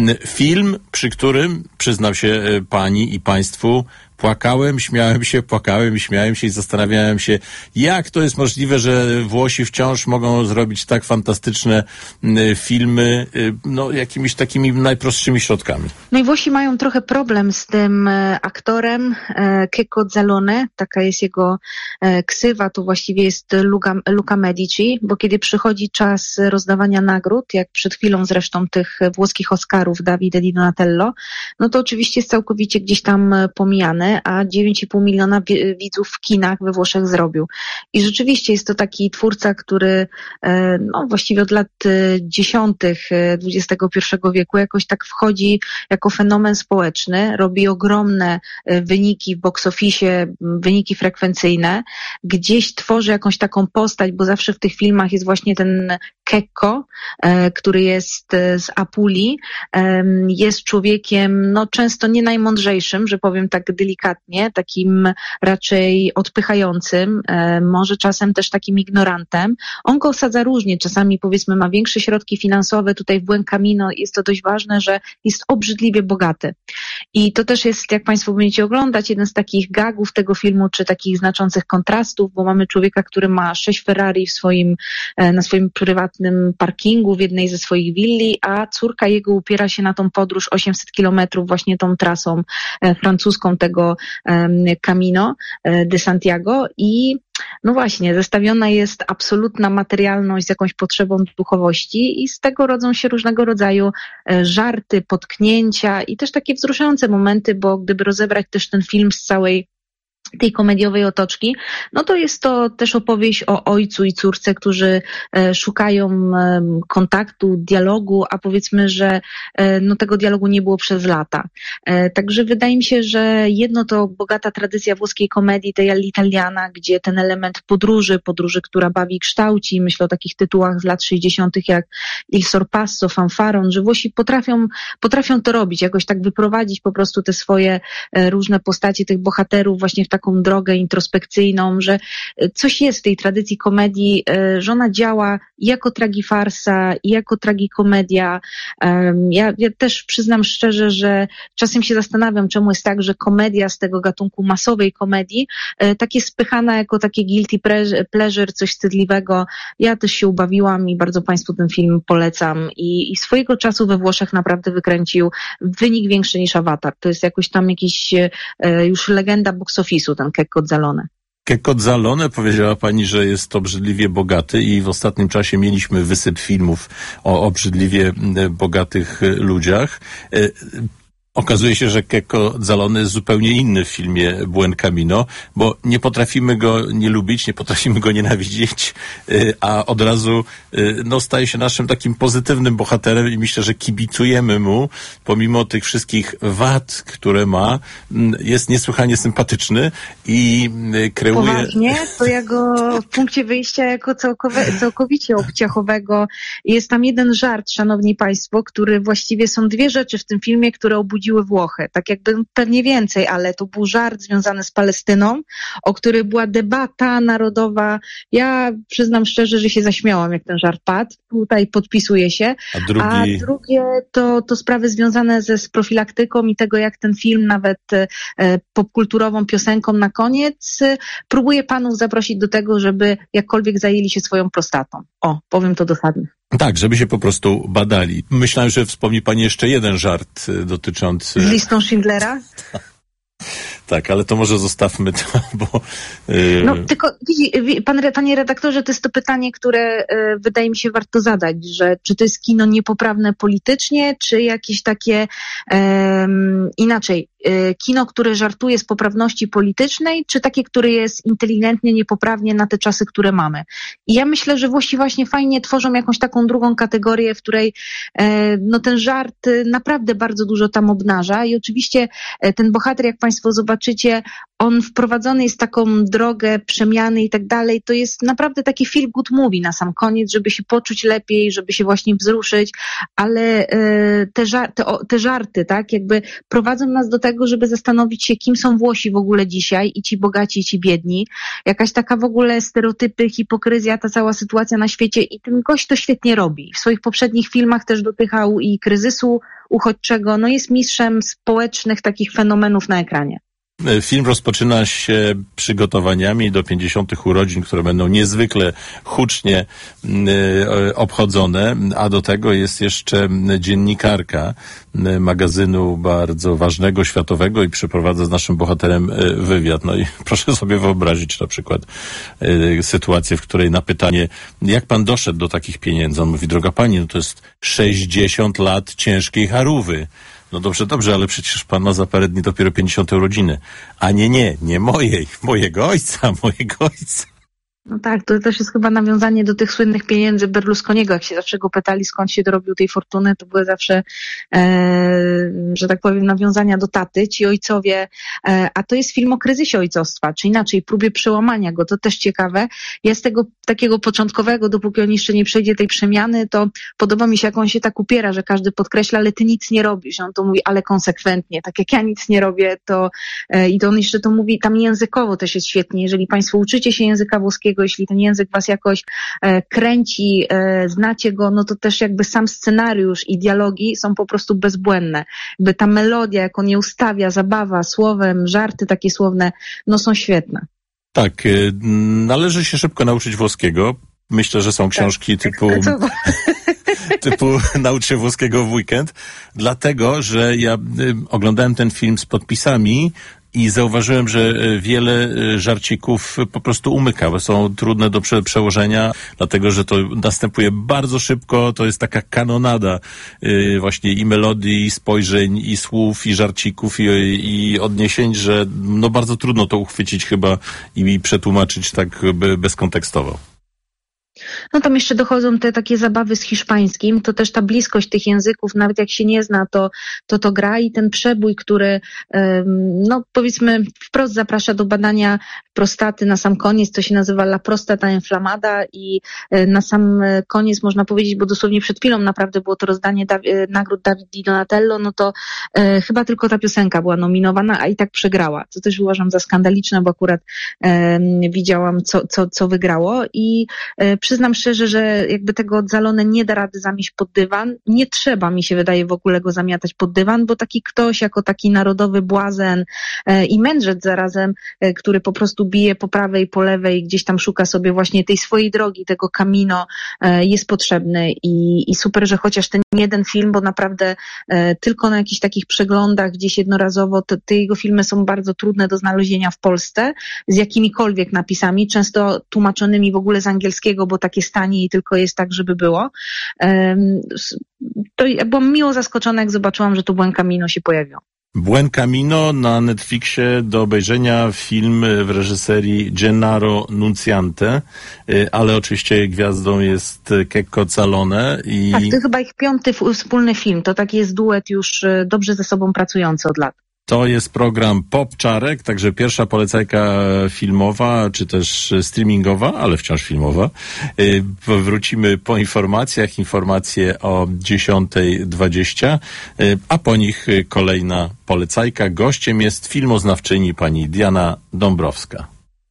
S18: Film, przy którym, przyznam się pani i państwu, płakałem, śmiałem się, płakałem i śmiałem się i zastanawiałem się, jak to jest możliwe, że Włosi wciąż mogą zrobić tak fantastyczne y, filmy, y, no jakimiś takimi najprostszymi środkami.
S4: No i Włosi mają trochę problem z tym e, aktorem e, Checco Zalone, taka jest jego e, ksywa, to właściwie jest Luca, Luca Medici, bo kiedy przychodzi czas rozdawania nagród, jak przed chwilą zresztą tych włoskich Oscarów Davide Di Donatello, no to oczywiście jest całkowicie gdzieś tam pomijany, a dziewięć i pół miliona widzów w kinach we Włoszech zrobił. I rzeczywiście jest to taki twórca, który no właściwie od lat dziesiątych dwudziestego pierwszego wieku jakoś tak wchodzi jako fenomen społeczny, robi ogromne wyniki w box office, wyniki frekwencyjne, gdzieś tworzy jakąś taką postać, bo zawsze w tych filmach jest właśnie ten Checco, który jest z Apulii, jest człowiekiem no często nie najmądrzejszym, że powiem tak delikatnie, takim raczej odpychającym, może czasem też takim ignorantem. On go osadza różnie, czasami powiedzmy ma większe środki finansowe, tutaj w Buen Camino jest to dość ważne, że jest obrzydliwie bogaty. I to też jest, jak Państwo będziecie oglądać, jeden z takich gagów tego filmu, czy takich znaczących kontrastów, bo mamy człowieka, który ma sześć Ferrari w swoim, na swoim prywatnym parkingu w jednej ze swoich willi, a córka jego upiera się na tą podróż osiemset kilometrów właśnie tą trasą francuską tego Camino de Santiago i no właśnie, zestawiona jest absolutna materialność z jakąś potrzebą duchowości i z tego rodzą się różnego rodzaju żarty, potknięcia i też takie wzruszające momenty, bo gdyby rozebrać też ten film z całej tej komediowej otoczki, no to jest to też opowieść o ojcu i córce, którzy e, szukają e, kontaktu, dialogu, a powiedzmy, że e, no tego dialogu nie było przez lata. E, także wydaje mi się, że jedno to bogata tradycja włoskiej komedii, tej all'italiana, gdzie ten element podróży, podróży, która bawi i kształci, myślę o takich tytułach z lat sześćdziesiątych jak Il Sorpasso, Fanfaron, że Włosi potrafią, potrafią to robić, jakoś tak wyprowadzić po prostu te swoje e, różne postacie tych bohaterów właśnie w taką drogę introspekcyjną, że coś jest w tej tradycji komedii, że ona działa i jako tragifarsa, i jako tragikomedia. Ja, ja też przyznam szczerze, że czasem się zastanawiam, czemu jest tak, że komedia z tego gatunku masowej komedii tak jest spychana jako takie guilty pleasure, coś wstydliwego. Ja też się ubawiłam i bardzo Państwu ten film polecam i, i swojego czasu we Włoszech naprawdę wykręcił wynik większy niż Avatar. To jest jakoś tam jakiś już legenda box office'u, ten Checco Zalone.
S18: Checco Zalone, powiedziała pani, że jest obrzydliwie bogaty i w ostatnim czasie mieliśmy wysyp filmów o obrzydliwie bogatych ludziach. Okazuje się, że Checco Zalone jest zupełnie inny w filmie Buen Camino, bo nie potrafimy go nie lubić, nie potrafimy go nienawidzieć, a od razu no, staje się naszym takim pozytywnym bohaterem i myślę, że kibicujemy mu, pomimo tych wszystkich wad, które ma, jest niesłychanie sympatyczny i kreuje...
S4: Poważnie, to ja go w punkcie wyjścia jako całkowe, całkowicie obciachowego. Jest tam jeden żart, szanowni państwo, który właściwie są dwie rzeczy w tym filmie, które obudziły Włochy. Tak jakby pewnie więcej, ale to był żart związany z Palestyną, o której była debata narodowa. Ja przyznam szczerze, że się zaśmiałam, jak ten żart padł. Tutaj podpisuję się.
S18: A, drugi...
S4: A drugie to, to sprawy związane ze z profilaktyką i tego, jak ten film nawet e, popkulturową piosenką na koniec e, próbuje panów zaprosić do tego, żeby jakkolwiek zajęli się swoją prostatą. O, powiem to dosadnie.
S18: Tak, żeby się po prostu badali. Myślałem, że wspomni pani jeszcze jeden żart dotyczący...
S4: Z listą Schindlera?
S18: Tak, ale to może zostawmy to, bo... Yy...
S4: No tylko, widzi, pan, panie redaktorze, to jest to pytanie, które y, wydaje mi się warto zadać, że czy to jest kino niepoprawne politycznie, czy jakieś takie y, inaczej. kino, które żartuje z poprawności politycznej, czy takie, które jest inteligentnie, niepoprawnie na te czasy, które mamy. I ja myślę, że Włosi właśnie fajnie tworzą jakąś taką drugą kategorię, w której no ten żart naprawdę bardzo dużo tam obnaża i oczywiście ten bohater, jak Państwo zobaczycie, on wprowadzony jest w taką drogę przemiany i tak dalej, to jest naprawdę taki feel good movie na sam koniec, żeby się poczuć lepiej, żeby się właśnie wzruszyć, ale te, żar- te, te żarty, tak, jakby prowadzą nas do tego, żeby zastanowić się, kim są Włosi w ogóle dzisiaj i ci bogaci, i ci biedni. Jakaś taka w ogóle stereotypy, hipokryzja, ta cała sytuacja na świecie i ten gość to świetnie robi. W swoich poprzednich filmach też dotykał i kryzysu uchodźczego, no jest mistrzem społecznych takich fenomenów na ekranie.
S18: Film rozpoczyna się przygotowaniami do pięćdziesiątych urodzin, które będą niezwykle hucznie y, obchodzone, a do tego jest jeszcze dziennikarka y, magazynu bardzo ważnego, światowego i przeprowadza z naszym bohaterem y, wywiad. No i proszę sobie wyobrazić na przykład y, sytuację, w której na pytanie, jak pan doszedł do takich pieniędzy? On mówi, droga pani, no to jest sześćdziesiąt lat ciężkiej charówy. No dobrze, dobrze, ale przecież pan ma za parę dni dopiero pięćdziesiąte urodziny. A nie, nie, nie mojej, mojego ojca, mojego ojca.
S4: No tak, to też jest chyba nawiązanie do tych słynnych pieniędzy Berlusconiego. Jak się zawsze go pytali, skąd się dorobił tej fortuny, to były zawsze, e, że tak powiem, nawiązania do taty, ci ojcowie. E, a to jest film o kryzysie ojcostwa, czy inaczej, próbie przełamania go. To też ciekawe. Ja z tego takiego początkowego, dopóki on jeszcze nie przejdzie tej przemiany, to podoba mi się, jak on się tak upiera, że każdy podkreśla, ale ty nic nie robisz. On to mówi, ale konsekwentnie. Tak jak ja nic nie robię, to e, i to on jeszcze to mówi, tam językowo też jest świetnie. Jeżeli Państwo uczycie się języka włoskiego, jeśli ten język was jakoś e, kręci, e, znacie go, no to też jakby sam scenariusz i dialogi są po prostu bezbłędne. Jakby ta melodia, jak on je ustawia, zabawa słowem, żarty takie słowne, no są świetne.
S18: Tak, y, należy się szybko nauczyć włoskiego. Myślę, że są książki tak, typu... typu naucz się włoskiego w weekend, dlatego, że ja y, oglądałem ten film z podpisami i zauważyłem, że wiele żarcików po prostu umyka, bo są trudne do prze- przełożenia, dlatego, że to następuje bardzo szybko, to jest taka kanonada yy, właśnie i melodii, i spojrzeń, i słów, i żarcików, i, i odniesień, że no bardzo trudno to uchwycić chyba i, i przetłumaczyć tak by, bezkontekstowo.
S4: No tam jeszcze dochodzą te takie zabawy z hiszpańskim, to też ta bliskość tych języków, nawet jak się nie zna, to to, to gra i ten przebój, który no powiedzmy wprost zaprasza do badania prostaty na sam koniec, to się nazywa La Prostata Inflamada i na sam koniec można powiedzieć, bo dosłownie przed chwilą naprawdę było to rozdanie da- nagród David Di Donatello, no to e, chyba tylko ta piosenka była nominowana, a i tak przegrała, co też uważam za skandaliczne, bo akurat e, widziałam, co, co, co wygrało i e, przyznam szczerze, że jakby tego Zalone nie da rady zamieść pod dywan. Nie trzeba, mi się wydaje, w ogóle go zamiatać pod dywan, bo taki ktoś jako taki narodowy błazen e, i mędrzec zarazem, e, który po prostu bije po prawej i po lewej, gdzieś tam szuka sobie właśnie tej swojej drogi, tego Camino, e, jest potrzebny i, i super, że chociaż ten jeden film, bo naprawdę e, tylko na jakichś takich przeglądach gdzieś jednorazowo, te, te jego filmy są bardzo trudne do znalezienia w Polsce, z jakimikolwiek napisami, często tłumaczonymi w ogóle z angielskiego, bo takie stanie i tylko jest tak, żeby było. To ja byłam miło zaskoczona, jak zobaczyłam, że to Buen Camino się pojawiło.
S18: Buen Camino na Netflixie do obejrzenia, film w reżyserii Gennaro Nunziante, ale oczywiście gwiazdą jest Checco Zalone. I...
S4: Tak, to chyba ich piąty wspólny film, to taki jest duet już dobrze ze sobą pracujący od lat.
S18: To jest program Pop Czarek, także pierwsza polecajka filmowa, czy też streamingowa, ale wciąż filmowa. Wrócimy po informacjach, informacje o dziesiątej dwadzieścia, a po nich kolejna polecajka. Gościem jest filmoznawczyni pani Diana Dąbrowska.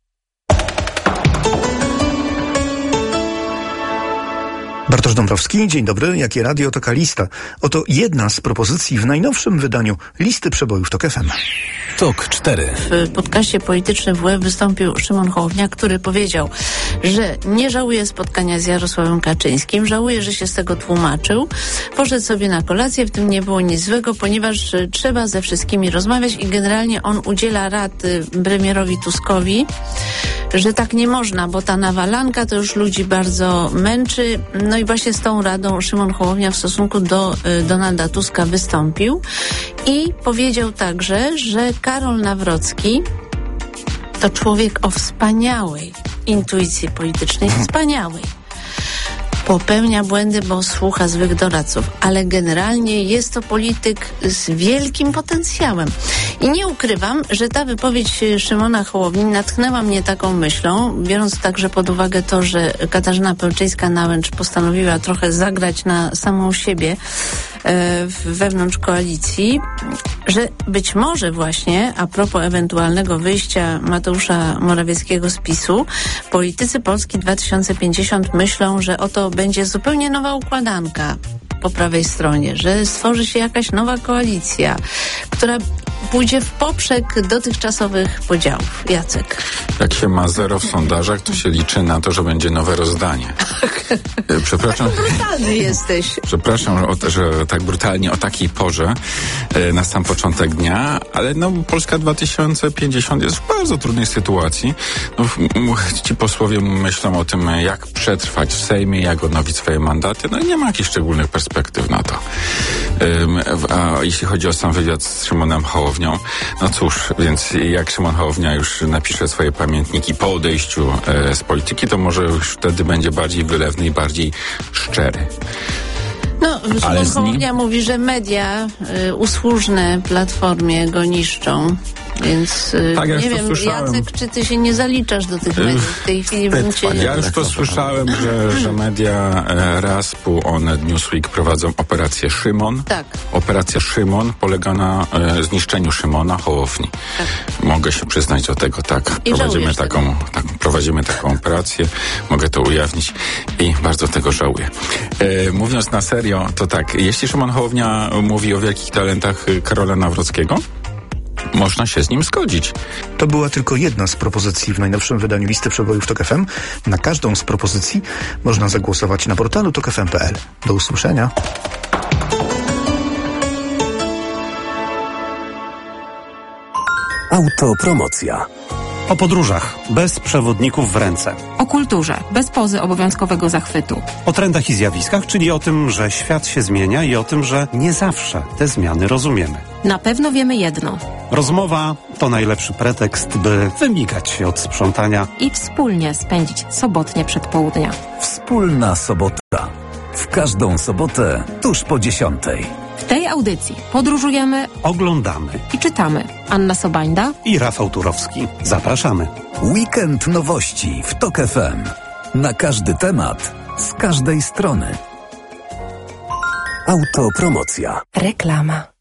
S8: Bartosz Dąbrowski, dzień dobry. Jakie radio, to Kalista. Oto jedna z propozycji w najnowszym wydaniu listy przebojów Tok F M.
S12: Tok cztery.
S9: W podcaście Polityczny W Łeb wystąpił Szymon Hołownia, który powiedział, że nie żałuje spotkania z Jarosławem Kaczyńskim, żałuje, że się z tego tłumaczył. Poszedł sobie na kolację, w tym nie było nic złego, ponieważ trzeba ze wszystkimi rozmawiać i generalnie on udziela rad premierowi Tuskowi, że tak nie można, bo ta nawalanka to już ludzi bardzo męczy. No i właśnie z tą radą Szymon Hołownia w stosunku do y, Donalda Tuska wystąpił i powiedział także, że Karol Nawrocki to człowiek o wspaniałej intuicji politycznej, wspaniałej. Popełnia błędy, bo słucha złych doradców, ale generalnie jest to polityk z wielkim potencjałem. I nie ukrywam, że ta wypowiedź Szymona Hołowni natchnęła mnie taką myślą, biorąc także pod uwagę to, że Katarzyna Pełczyńska-Nałęcz postanowiła trochę zagrać na samą siebie e, wewnątrz koalicji, że być może właśnie a propos ewentualnego wyjścia Mateusza Morawieckiego z PiSu, politycy Polski dwa tysiące pięćdziesiąt myślą, że oto będzie zupełnie nowa układanka po prawej stronie, że stworzy się jakaś nowa koalicja, która pójdzie w poprzek dotychczasowych podziałów. Jacek.
S11: Jak się ma zero w sondażach, to się liczy na to, że będzie nowe rozdanie. Przepraszam.
S9: Tak brutalny jesteś.
S11: Przepraszam, o, że tak brutalnie o takiej porze e, na sam początek dnia, ale no Polska dwa tysiące pięćdziesiąt jest w bardzo trudnej sytuacji. No, ci posłowie myślą o tym, jak przetrwać w Sejmie, jak odnowić swoje mandaty. No i nie ma jakichś szczególnych perspektyw na to. E, a jeśli chodzi o sam wywiad z Szymonem Hołownią, no cóż, więc jak Szymon Hołownia już napisze swoje pamiętniki po odejściu e, z polityki, to może już wtedy będzie bardziej wylewny i bardziej szczery.
S9: No, Szymon Hołownia nim... mówi, że media y, usłużne Platformie go niszczą. Więc y,
S11: tak, ja
S9: nie wiem,
S11: słyszałem.
S9: Jacek, czy ty się nie zaliczasz do tych mediów? W tej chwili bym cię...
S11: Ja już to słyszałem, że, że media e, Raspu, Onet, Newsweek prowadzą operację Szymon.
S9: Tak.
S11: Operacja Szymon polega na e, zniszczeniu Szymona Hołowni. Tak. Mogę się przyznać do tego, tak.
S9: I
S11: prowadzimy taką, tak, prowadzimy taką operację. Mogę to ujawnić i bardzo tego żałuję. E, mówiąc na serio, to tak, jeśli Szymon Hołownia mówi o wielkich talentach Karola Nawrockiego, można się z nim zgodzić.
S8: To była tylko jedna z propozycji w najnowszym wydaniu listy przebojów Tok F M. Na każdą z propozycji można zagłosować na portalu tok f m kropka p l. Do usłyszenia.
S13: Autopromocja.
S14: O podróżach, bez przewodników w ręce.
S15: O kulturze, bez pozy obowiązkowego zachwytu.
S14: O trendach i zjawiskach, czyli o tym, że świat się zmienia i o tym, że nie zawsze te zmiany rozumiemy.
S15: Na pewno wiemy jedno.
S14: Rozmowa to najlepszy pretekst, by wymigać się od sprzątania
S15: i wspólnie spędzić sobotnie przedpołudnia.
S13: Wspólna sobota. W każdą sobotę tuż po dziesiątej.
S15: W tej audycji podróżujemy,
S14: oglądamy
S15: i czytamy. Anna Sobańda
S14: i Rafał Turowski. Zapraszamy.
S13: Weekend nowości w Tok F M. Na każdy temat, z każdej strony. Autopromocja.
S15: Reklama.